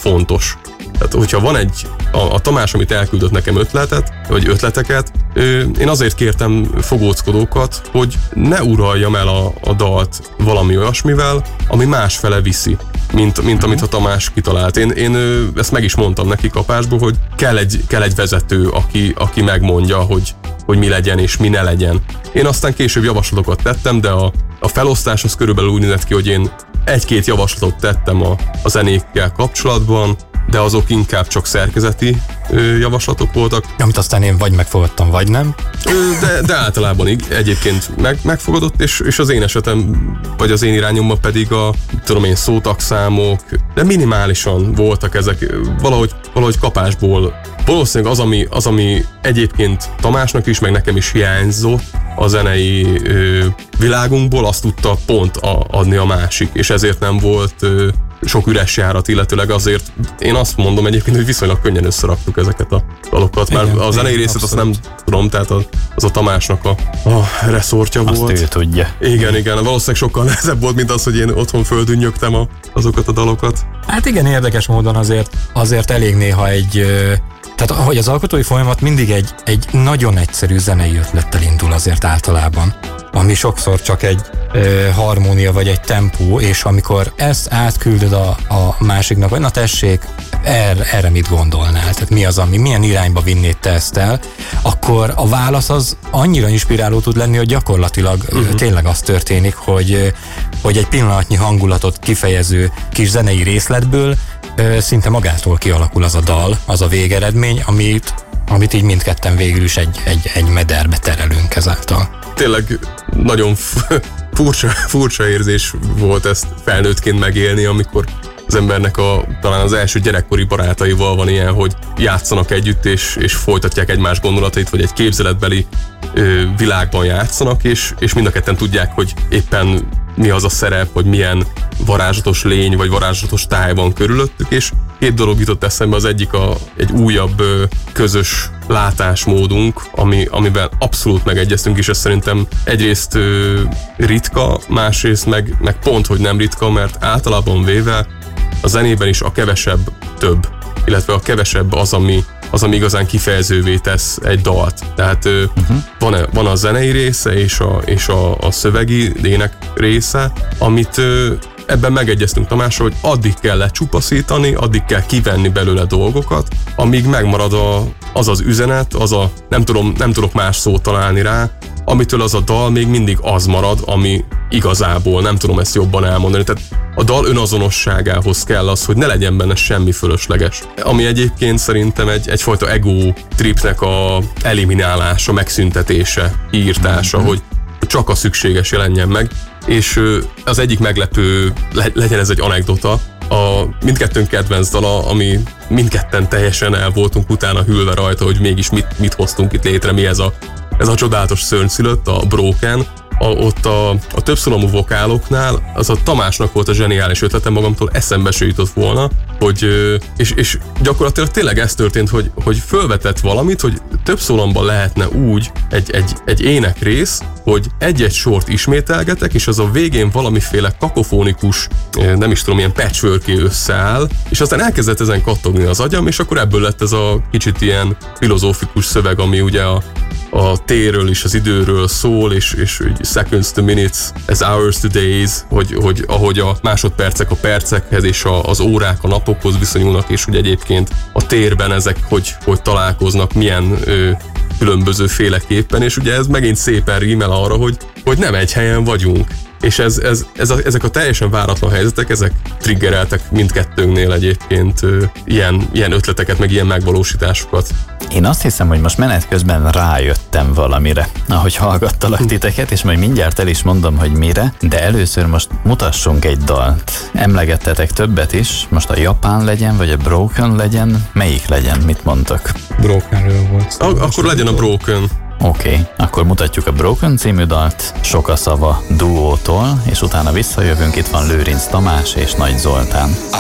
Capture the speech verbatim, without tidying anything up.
fontos. Tehát, hogyha van egy, a, a Tamás, amit elküldött nekem ötletet, vagy ötleteket, ö, én azért kértem fogóckodókat, hogy ne uraljam el a, a dalt valami olyasmivel, ami másfele viszi, mint, mint amit a Tamás kitalált. Én, én ö, ezt meg is mondtam neki kapásból, hogy kell egy, kell egy vezető, aki, aki megmondja, hogy, hogy mi legyen és mi ne legyen. Én aztán később javaslatokat tettem, de a, a felosztás az körülbelül úgy nézett ki, hogy én egy-két javaslatot tettem a, a zenékkel kapcsolatban, de azok inkább csak szerkezeti ö, javaslatok voltak. Amit aztán én vagy megfogadtam, vagy nem. Ö, de, de általában így, egyébként meg, megfogadott, és, és az én esetem, vagy az én irányomban pedig a, tudom én, szótagszámok, de minimálisan voltak ezek, valahogy, valahogy kapásból. Valószínűleg az ami, az, ami egyébként Tamásnak is, meg nekem is hiányzott a zenei ö, világunkból, azt tudta pont a, adni a másik, és ezért nem volt ö, sok üres járat, illetőleg azért én azt mondom egyébként, hogy viszonylag könnyen összeraktuk ezeket a dalokat, mert igen, a zenei részét abszolút. Azt nem tudom, tehát az, az a Tamásnak a, a reszortja azt volt. Azt ő tudja. Igen, igen, valószínűleg sokkal nehezebb volt, mint az, hogy én otthon földünnyögtem a, azokat a dalokat. Hát igen, érdekes módon azért, azért elég néha egy... Tehát ahogy az alkotói folyamat mindig egy, egy nagyon egyszerű zenei ötlettel indul azért általában, ami sokszor csak egy ö, harmónia vagy egy tempó, és amikor ezt átküldöd a, a másiknak, hogy na tessék, erre, erre mit gondolnál, tehát mi az, ami, milyen irányba vinnéd te ezt el, akkor a válasz az annyira inspiráló tud lenni, hogy gyakorlatilag uh-huh. tényleg az történik, hogy, hogy egy pillanatnyi hangulatot kifejező kis zenei részletből szinte magától kialakul az a dal, az a végeredmény, amit, amit így mindketten végül is egy, egy, egy mederbe terelünk ezáltal. Tényleg nagyon furcsa, furcsa érzés volt ezt felnőttként megélni, amikor az embernek a, talán az első gyerekkori barátaival van ilyen, hogy játszanak együtt, és, és folytatják egymás gondolatait, vagy egy képzeletbeli ö, világban játszanak, és, és mind a ketten tudják, hogy éppen mi az a szerep, hogy milyen varázslatos lény, vagy varázslatos táj van körülöttük, és két dolog jutott eszembe, az egyik a, egy újabb ö, közös látásmódunk, ami, amiben abszolút megegyeztünk, és ez szerintem egyrészt ö, ritka, másrészt meg, meg pont, hogy nem ritka, mert általában véve a zenében is a kevesebb több, illetve a kevesebb az, ami, az, ami igazán kifejezővé tesz egy dalt. Tehát uh-huh. van, van a zenei része és a, és a, a szövegi ének része, amit ebben megegyeztünk Tamással, hogy addig kell lecsupaszítani, addig kell kivenni belőle dolgokat, amíg megmarad a, az az üzenet, az a, nem, tudom, nem tudok más szót találni rá, amitől az a dal még mindig az marad, ami igazából, nem tudom ezt jobban elmondani. Tehát a dal önazonosságához kell az, hogy ne legyen benne semmi fölösleges. Ami egyébként szerintem egy, egyfajta ego tripnek a eliminálása, megszüntetése, írtása, mm-hmm. hogy csak a szükséges jelenjen meg. És az egyik meglepő, legyen ez egy anekdota, a mindkettőnk kedvenc dala, ami mindketten teljesen el voltunk utána hűlve rajta, hogy mégis mit, mit hoztunk itt létre, mi ez a, ez a csodálatos szörnyszülött, a Broken. A, ott a, a többszólamú vokáloknál az a Tamásnak volt a zseniális ötlete, magamtól eszembe se jutott volna, hogy, és, és gyakorlatilag tényleg ez történt, hogy, hogy fölvetett valamit, hogy több szólamban lehetne úgy egy, egy, egy énekrész, hogy egy-egy sort ismételgetek, és az a végén valamiféle kakofonikus, nem is tudom, ilyen patchwork-é összeáll, és aztán elkezdett ezen kattogni az agyam, és akkor ebből lett ez a kicsit ilyen filozófikus szöveg, ami ugye a a térről és az időről szól, és, és seconds to minutes, as hours to days, hogy, hogy ahogy a másodpercek a percekhez, és a, az órák a napokhoz viszonyulnak, és hogy egyébként a térben ezek hogy, hogy találkoznak, milyen ö, különböző féleképpen, és ugye ez megint szépen rímel arra, hogy, hogy nem egy helyen vagyunk. És ez, ez, ez a, ezek a teljesen váratlan helyzetek, ezek triggereltek mindkettőnknél egyébként ö, ilyen, ilyen ötleteket, meg ilyen megvalósításokat. Én azt hiszem, hogy most menet közben rájöttem valamire, ahogy hallgattalak titeket, és majd mindjárt el is mondom, hogy mire, de először most mutassunk egy dalt. Emlegettetek többet is, most a japán legyen, vagy a broken legyen, melyik legyen, mit mondtak? Brokenről volt. A, akkor legyen a Broken. Oké, okay, akkor mutatjuk a Broken című dalt, Sok a szava duótól, és utána visszajövünk, itt van Lőrinc Tamás és Nagy Zoltán.